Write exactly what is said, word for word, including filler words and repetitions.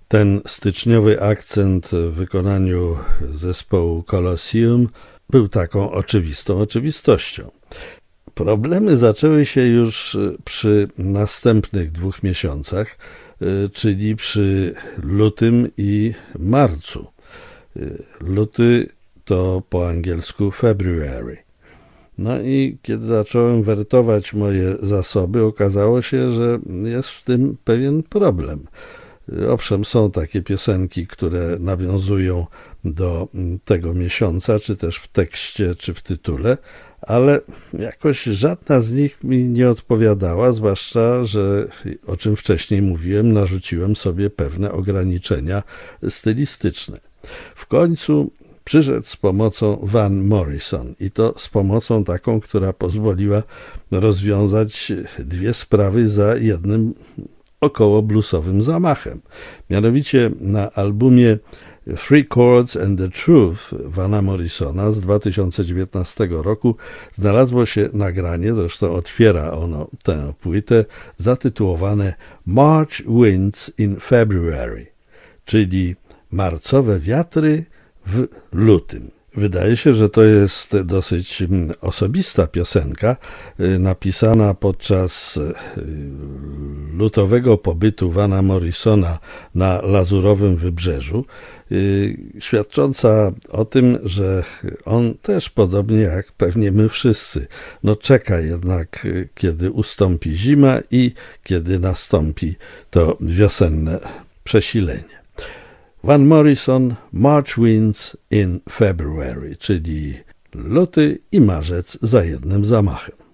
Ten styczniowy akcent w wykonaniu zespołu Colosseum był taką oczywistą oczywistością. Problemy zaczęły się już przy następnych dwóch miesiącach, czyli przy lutym i marcu. Luty to po angielsku February. No i kiedy zacząłem wertować moje zasoby, okazało się, że jest w tym pewien problem. Owszem, są takie piosenki, które nawiązują do tego miesiąca, czy też w tekście, czy w tytule, ale jakoś żadna z nich mi nie odpowiadała, zwłaszcza, że, o czym wcześniej mówiłem, narzuciłem sobie pewne ograniczenia stylistyczne. W końcu przyszedł z pomocą Van Morrison i to z pomocą taką, która pozwoliła rozwiązać dwie sprawy za jednym około bluesowym zamachem. Mianowicie na albumie Three Chords and the Truth Vana Morrisona z dwa tysiące dziewiętnastego roku znalazło się nagranie, zresztą otwiera ono tę płytę, zatytułowane March Winds in February, czyli marcowe wiatry w lutym. Wydaje się, że to jest dosyć osobista piosenka, napisana podczas lutowego pobytu Vana Morrisona na Lazurowym Wybrzeżu, świadcząca o tym, że on też, podobnie jak pewnie my wszyscy, no czeka jednak, kiedy ustąpi zima i kiedy nastąpi to wiosenne przesilenie. Van Morrison, March Winds in February, czyli luty i marzec za jednym zamachem.